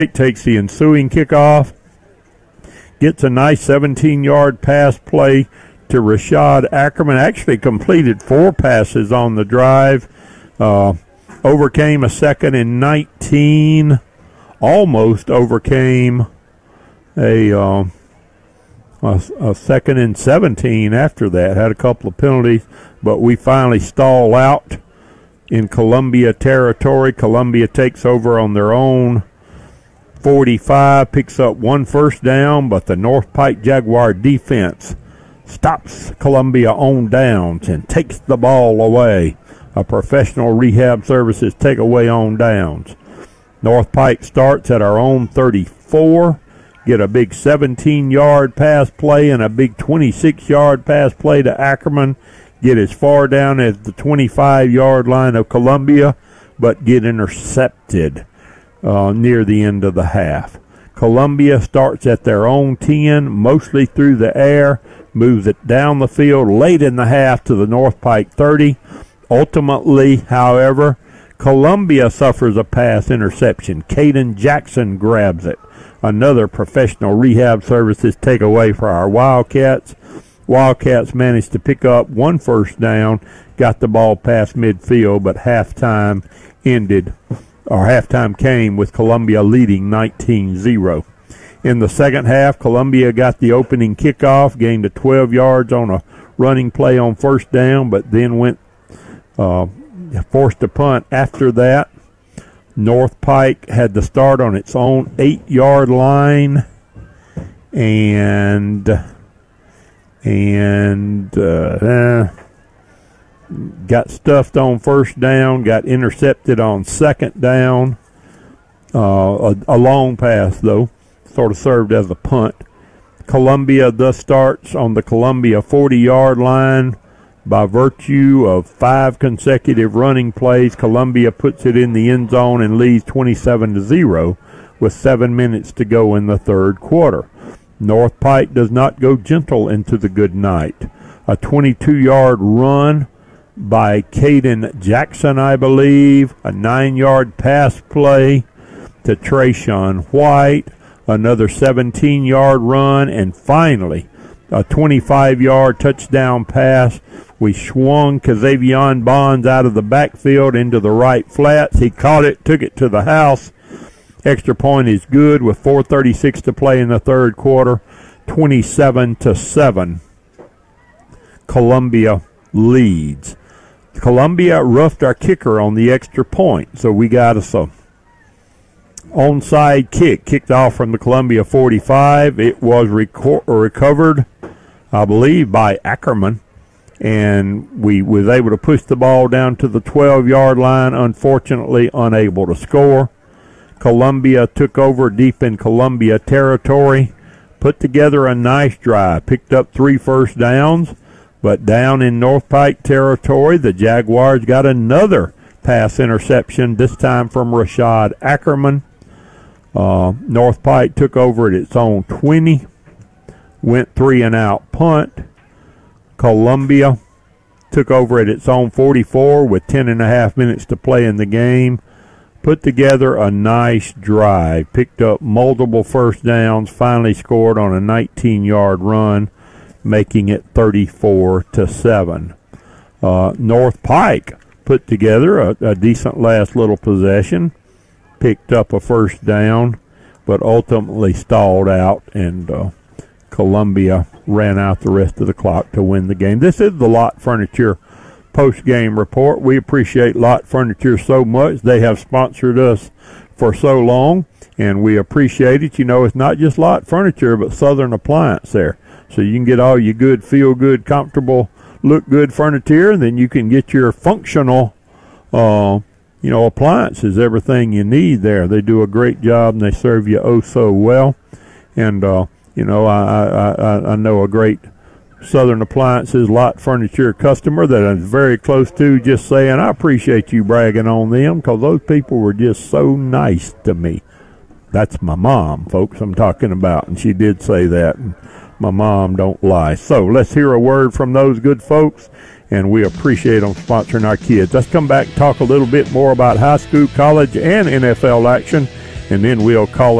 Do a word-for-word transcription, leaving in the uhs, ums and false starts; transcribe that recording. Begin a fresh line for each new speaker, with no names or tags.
takes the ensuing kickoff, gets a nice seventeen-yard pass play to Rashad Ackerman. Actually completed four passes on the drive. Uh, overcame a second and nineteen. Almost overcame a, uh, a, a second and seventeen after that. Had a couple of penalties, but we finally stall out in Columbia territory. Columbia takes over on their own forty-five, picks up one first down, but the North Pike Jaguar defense stops Columbia on downs and takes the ball away. A Professional Rehab Services takeaway on downs. North Pike starts at our own thirty-four, get a big seventeen-yard pass play and a big twenty-six-yard pass play to Ackerman, get as far down as the twenty-five-yard line of Columbia, but get intercepted uh, near the end of the half. Columbia starts at their own ten, mostly through the air, moves it down the field late in the half to the North Pike thirty. Ultimately, however, Columbia suffers a pass interception. Caden Jackson grabs it. Another Professional Rehab Services takeaway for our Wildcats. Wildcats managed to pick up one first down, got the ball past midfield, but halftime ended, or halftime came with Columbia leading nineteen zero. In the second half, Columbia got the opening kickoff, gained a twelve yards on a running play on first down, but then went uh, forced a punt after that. North Pike had to start on its own eight-yard line, and and uh, got stuffed on first down, got intercepted on second down. Uh, a, a long pass, though, sort of served as a punt. Columbia thus starts on the Columbia forty-yard line. By virtue of five consecutive running plays, Columbia puts it in the end zone and leads twenty-seven to zero with seven minutes to go in the third quarter. North Pike does not go gentle into the good night. A twenty-two-yard run by Caden Jackson, I believe. A nine-yard pass play to Trayshawn White. Another seventeen-yard run. And finally, a twenty-five-yard touchdown pass. We swung Kazavion Bonds out of the backfield into the right flats. He caught it, took it to the house. Extra point is good with four thirty-six to play in the third quarter. twenty-seven to seven. Columbia leads. Columbia roughed our kicker on the extra point, so we got us a onside kick kicked off from the Columbia forty-five. It was reco- recovered, I believe, by Ackerman, and we was able to push the ball down to the twelve-yard line, unfortunately unable to score. Columbia took over deep in Columbia territory, put together a nice drive, picked up three first downs, but down in North Pike territory, the Jaguars got another pass interception, this time from Rashad Ackerman. Uh, North Pike took over at its own twenty, went three and out punt. Columbia took over at its own forty-four with ten and a half minutes to play in the game. Put together a nice drive, picked up multiple first downs, finally scored on a nineteen-yard run, making it thirty-four to seven. Uh, North Pike put together a, a decent last little possession, picked up a first down, but ultimately stalled out, and uh, Columbia ran out the rest of the clock to win the game. This is the Lot Furniture post-game report. We appreciate Lot Furniture so much. They have sponsored us for so long, and we appreciate it. You know, it's not just Lot Furniture, but Southern Appliance there. So you can get all your good, feel-good, comfortable, look-good furniture, and then you can get your functional, uh, you know, appliances, everything you need there. They do a great job, and they serve you oh so well. And, uh, you know, I, I, I, I know a great Southern Appliances Lot Furniture customer that I'm very close to, just saying I appreciate you bragging on them, because those people were just so nice to me. That's my mom, folks, I'm talking about, and she did say that, and my mom don't lie. So let's hear a word from those good folks, and we appreciate them sponsoring our kids. Let's come back and talk a little bit more about high school, college, and N F L action and then we'll call